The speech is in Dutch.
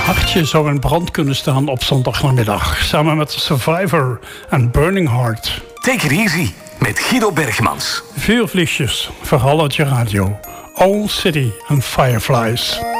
hartje zou in brand kunnen staan op zondagnamiddag. Samen met Survivor en Burning Heart. Take it easy met Guido Bergmans. Vuurvliesjes, verhaal uit je radio. Owl City en Fireflies.